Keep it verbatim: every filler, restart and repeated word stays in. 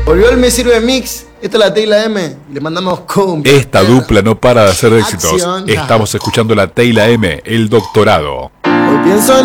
Volvió el Me Sirve Mix. Esta es la T y la M. Le mandamos cumbia. Esta dupla no para de hacer éxitos. Acción. Estamos escuchando la T y la M, El Doctorado. Hoy pienso en